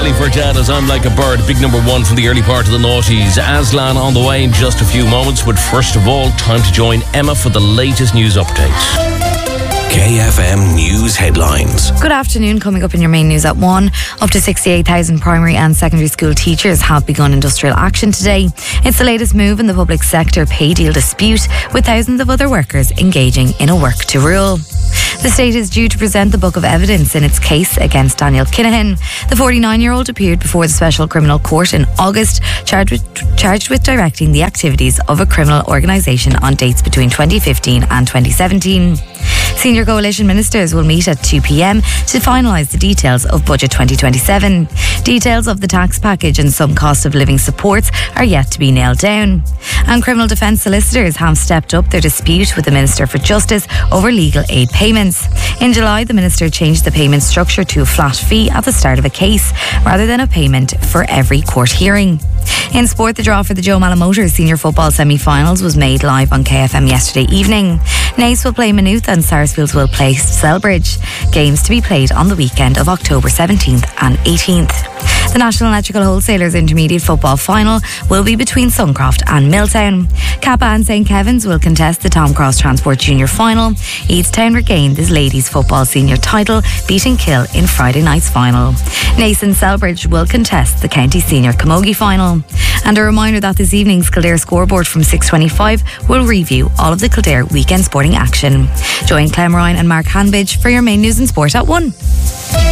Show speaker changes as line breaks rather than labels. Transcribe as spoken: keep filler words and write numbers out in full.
Kenny Furtada's I'm Like a Bird, big number one from the early part of the noughties. Aslan on the way in just a few moments, but first of all, time to join Emma for the latest news updates.
K F M News Headlines.
Good afternoon. Coming up in your main news at one, up to sixty-eight thousand primary and secondary school teachers have begun industrial action today. It's the latest move in the public sector pay deal dispute, with thousands of other workers engaging in a work to rule. The state is due to present the book of evidence in its case against Daniel Kinahan. The forty-nine-year-old appeared before the Special Criminal Court in August, charged with, charged with directing the activities of a criminal organisation on dates between twenty fifteen and twenty seventeen. Senior coalition ministers will meet at two p.m. to finalise the details of Budget twenty twenty-seven. Details of the tax package and some cost of living supports are yet to be nailed down. And criminal defence solicitors have stepped up their dispute with the Minister for Justice over legal aid payments. In July, the Minister changed the payment structure to a flat fee at the start of a case, rather than a payment for every court hearing. In sport, the draw for the Joe Mallow Motors Senior Football Semi-Finals was made live on K F M yesterday evening. Naas will play Maynooth and Sarsfields will play Selbridge. Games to be played on the weekend of October seventeenth and eighteenth. The National Electrical Wholesalers Intermediate Football Final will be between Suncroft and Milltown. Kappa and Saint Kevin's will contest the Tom Cross Transport Junior Final. Easttown regained this ladies' football senior title, beating Kill in Friday night's final. Naas and Selbridge will contest the County Senior Camogie Final. And a reminder that this evening's Kildare scoreboard from six twenty-five will review all of the Kildare weekend sporting action. Join Clem Ryan and Mark Hanbidge for your main news and sport at one.